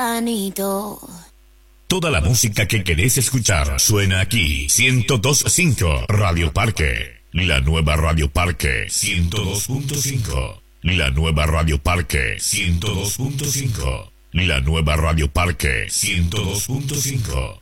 Anito. Toda la música que querés escuchar suena aquí. 102.5 Radio Parque. La nueva Radio Parque 102.5. La nueva Radio Parque 102.5. La nueva Radio Parque 102.5.